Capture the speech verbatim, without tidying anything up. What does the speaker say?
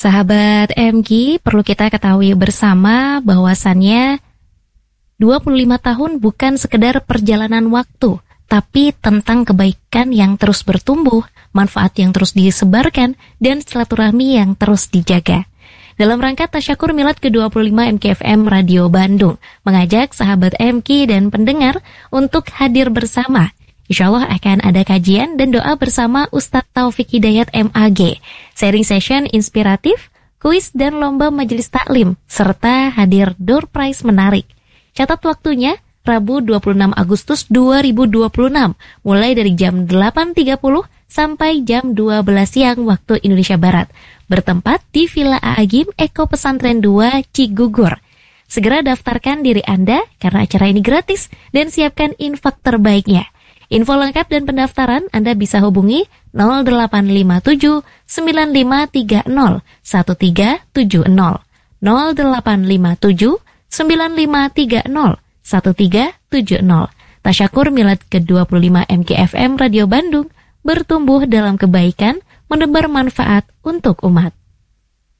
Sahabat M G, perlu kita ketahui bersama bahwasannya dua puluh lima tahun bukan sekedar perjalanan waktu, tapi tentang kebaikan yang terus bertumbuh, manfaat yang terus disebarkan, dan silaturahmi yang terus dijaga. Dalam rangka Tasyakur Milad ke dua puluh lima M K F M Radio Bandung, mengajak sahabat M K dan pendengar untuk hadir bersama. Insya Allah akan ada kajian dan doa bersama Ustadz Taufik Hidayat M A G, sharing session inspiratif, kuis dan lomba majelis taklim, serta hadir door prize menarik. Catat waktunya, Rabu dua puluh enam Agustus dua ribu dua puluh enam, mulai dari jam delapan tiga puluh sampai jam dua belas siang waktu Indonesia Barat, bertempat di Villa Aagim Eko Pesantren dua Cigugur. Segera daftarkan diri Anda karena acara ini gratis dan siapkan infak terbaiknya. Info lengkap dan pendaftaran Anda bisa hubungi nol delapan lima tujuh sembilan lima tiga nol satu tiga tujuh nol, nol delapan lima tujuh sembilan lima tiga nol satu tiga tujuh nol. Tasyakur Milad ke dua puluh lima M K F M Radio Bandung, bertumbuh dalam kebaikan, menebar manfaat untuk umat.